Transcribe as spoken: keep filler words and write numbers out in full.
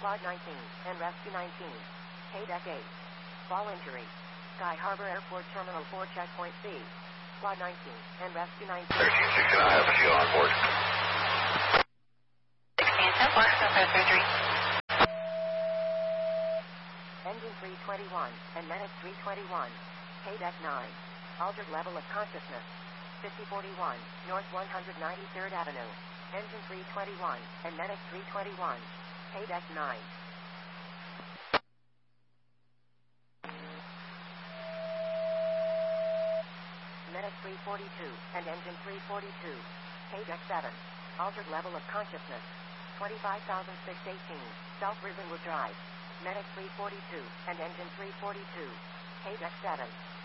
Quad nineteen, and Rescue nineteen. K-Deck eight. Fall injury. Sky Harbor Airport Terminal four Checkpoint C. Quad nineteen, and Rescue nineteen. thirteen six, can I have a shield on board? sixteen ten four, for surgery. Engine three twenty-one, and Medic three twenty-one. K-Deck nine. Altered level of consciousness. fifty forty-one, North one hundred ninety-third Avenue. Engine three twenty-one, and Medic three twenty-one. K-Deck nine. Medic three forty-two, and Engine three forty-two. K-Deck seven. Altered level of consciousness. twenty-five thousand six hundred eighteen, South Riverwood Drive. Medic three forty-two, and Engine three forty-two. K-Deck seven.